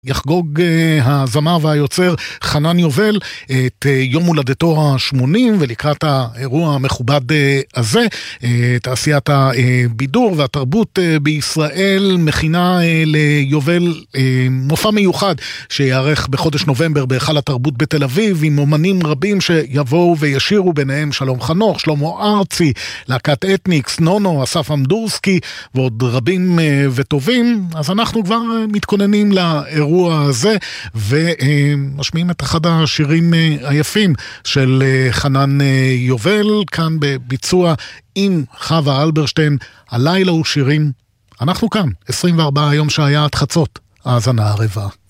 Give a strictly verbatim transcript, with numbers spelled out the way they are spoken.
יחגוג uh, הזמר והיוצר חנן יובל את uh, יום הולדתו ה-שמונים, ולקראת האירוע המכובד uh, הזה, uh, תעשיית הבידור והתרבות uh, בישראל מכינה uh, ליובל uh, מופע מיוחד שיערך בחודש נובמבר בהיכל התרבות בתל אביב, עם אומנים רבים שיבואו וישירו, ביניהם שלום חנוך, שלמה ארצי, להקת אתניקס, נונו, אסף אמדורסקי ועוד רבים uh, וטובים. אז אנחנו כבר uh, מתכוננים לאירוע הזה, ומשמיעים את אחד השירים היפים של חנן יובל, כאן בביצוע עם חווה אלברשטיין, הלילה הוא שירים. אנחנו כאן, עשרים וארבעה יום שהיה עד חצות, האזנה ערבה.